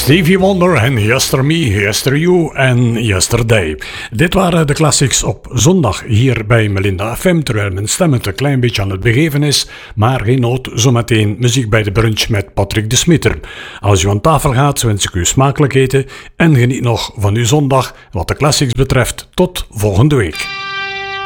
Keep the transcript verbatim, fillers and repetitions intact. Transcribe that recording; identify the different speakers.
Speaker 1: Stevie Wonder en Yester Me, Yester You en Yesterday. Dit waren de classics op zondag hier bij Melinda F M, terwijl mijn stem het een klein beetje aan het begeven is, maar geen nood, zometeen muziek bij de brunch met Patrick de Smieter. Als u aan tafel gaat, wens ik u smakelijk eten en geniet nog van uw zondag wat de classics betreft. Tot volgende week.